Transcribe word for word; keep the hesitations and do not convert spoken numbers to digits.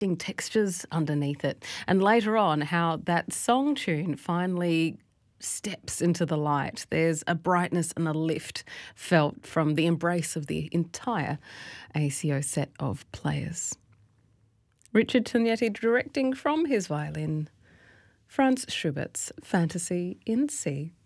textures underneath it. And later on, how that song tune finally steps into the light. There's a brightness and a lift felt from the embrace of the entire A C O set of players. Richard Tognetti directing from his violin, Franz Schubert's Fantasy in C.